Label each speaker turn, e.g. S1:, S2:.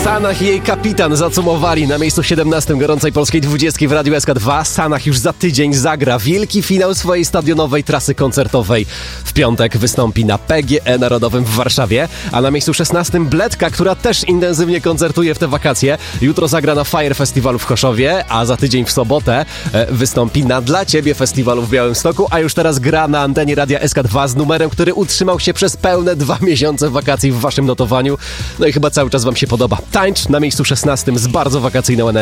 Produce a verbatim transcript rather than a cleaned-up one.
S1: Sanach i jej kapitan zacumowali na miejscu siedemnastym gorącej polskiej dwudziestki w Radiu S K dwa. Sanach już za tydzień zagra wielki finał swojej stadionowej trasy koncertowej. W piątek wystąpi na P G E Narodowym w Warszawie, a na miejscu szesnastym Bledka, która też intensywnie koncertuje w te wakacje. Jutro zagra na Fire Festiwalu w Choszowie, a za tydzień w sobotę e, wystąpi na Dla Ciebie Festiwalu w Białymstoku, a już teraz gra na antenie Radia S K dwa z numerem, który utrzymał się przez pełne dwa miesiące wakacji w waszym notowaniu. No i chyba cały czas wam się podoba. Tańcz na miejscu szesnastym z bardzo wakacyjną energią.